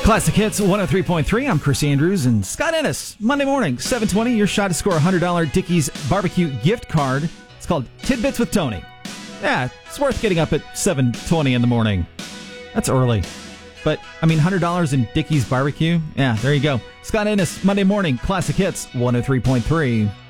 Classic Hits 103.3. I'm Chris Andrews and Scott Ennis. Monday morning, 7:20. Your shot to score a $100 Dickies barbecue gift card. It's called Tidbits with Tony. Yeah, it's worth getting up at 7:20 in the morning. That's early. But, I mean, $100 in Dickies barbecue? Yeah, there you go. Scott Ennis, Monday morning, Classic Hits 103.3.